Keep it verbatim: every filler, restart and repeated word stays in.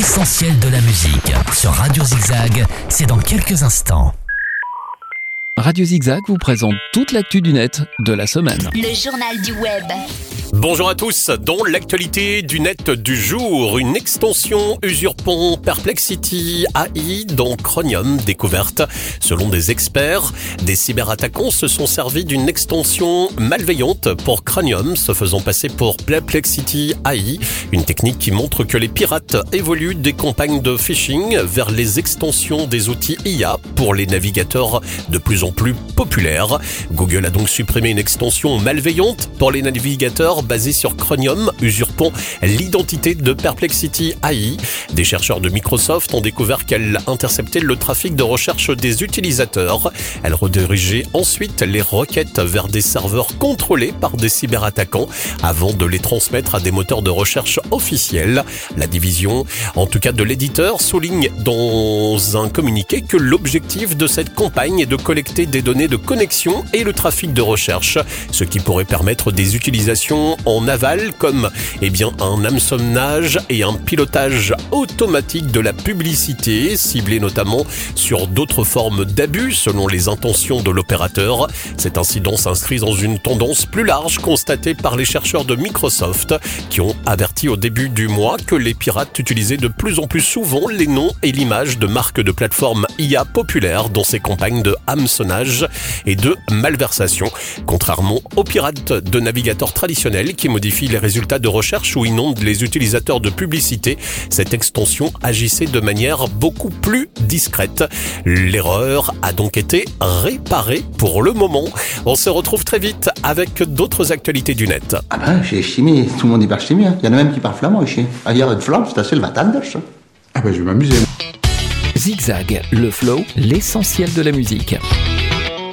l'essentiel de la musique. Sur Radio Zigzag, c'est dans quelques instants. Radio Zigzag vous présente toute l'actu du net de la semaine. Le journal du web. Bonjour à tous, dans l'actualité du net du jour, une extension usurpant Perplexity A I dans Chromium découverte. Selon des experts, des cyberattaquants se sont servis d'une extension malveillante pour Chromium, se faisant passer pour Perplexity A I, une technique qui montre que les pirates évoluent des campagnes de phishing vers les extensions des outils I A pour les navigateurs de plus en plus populaires. Google a donc supprimé une extension malveillante pour les navigateurs basée sur Chromium, usurpant l'identité de Perplexity A I. Des chercheurs de Microsoft ont découvert qu'elle interceptait le trafic de recherche des utilisateurs. Elle redirigeait ensuite les requêtes vers des serveurs contrôlés par des cyberattaquants avant de les transmettre à des moteurs de recherche officiels. La division, en tout cas de l'éditeur, souligne dans un communiqué que l'objectif de cette campagne est de collecter des données de connexion et le trafic de recherche, ce qui pourrait permettre des utilisations en aval comme eh bien, un hameçonnage et un pilotage automatique de la publicité, ciblé notamment sur d'autres formes d'abus selon les intentions de l'opérateur. Cet incident s'inscrit dans une tendance plus large constatée par les chercheurs de Microsoft qui ont averti au début du mois que les pirates utilisaient de plus en plus souvent les noms et l'image de marques de plateformes I A populaires dans ces campagnes de hameçonnage et de malversation, contrairement aux pirates de navigateurs traditionnels qui modifient les résultats de recherche ou inondent les utilisateurs de publicité. Cette extension agissait de manière beaucoup plus discrète. L'erreur a donc été réparée pour le moment. On se retrouve très vite avec d'autres actualités du net. Ah ben, chez Chimie, tout le monde y parle chimie. Hein. Il y en a même qui parlent flamand ici. Ah, hier, une flamme, c'est assez le vatanders. Ah ben, je vais m'amuser. Zigzag, le flow, l'essentiel de la musique.